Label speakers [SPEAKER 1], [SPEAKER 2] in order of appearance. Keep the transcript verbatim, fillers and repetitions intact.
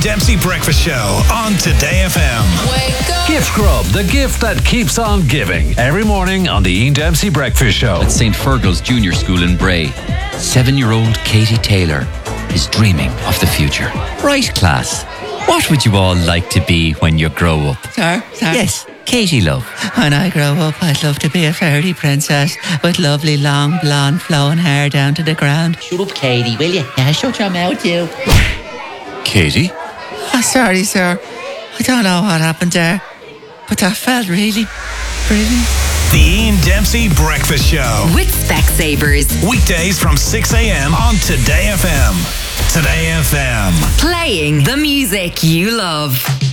[SPEAKER 1] Dempsey Breakfast Show on Today F M.
[SPEAKER 2] Wake up.
[SPEAKER 3] Gift Grub, the gift that keeps on giving. Every morning on the Ian Dempsey Breakfast Show.
[SPEAKER 4] At Saint Fergal's Junior School in Bray, seven-year-old Katie Taylor is dreaming of the future. Right, class. What would you all like to be when you grow up?
[SPEAKER 5] Sir, sir.
[SPEAKER 4] Yes, Katie, love.
[SPEAKER 5] When I grow up, I'd love to be a fairy princess with lovely long blonde flowing hair down to the ground.
[SPEAKER 6] Shut up, Katie, will you?
[SPEAKER 5] Yeah, shut your mouth, you.
[SPEAKER 4] Katie?
[SPEAKER 5] Oh, sorry, sir. I don't know what happened there, but that felt really brilliant.
[SPEAKER 1] The Ian Dempsey Breakfast Show.
[SPEAKER 2] With Specsavers.
[SPEAKER 1] Weekdays from six a.m. on Today F M. Today F M.
[SPEAKER 2] Playing the music you love.